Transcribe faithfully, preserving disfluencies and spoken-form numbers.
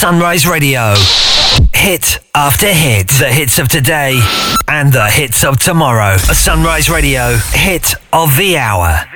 Sunrise Radio. Hit after hit. The hits of today and the hits of tomorrow. A Sunrise Radio hit of the hour.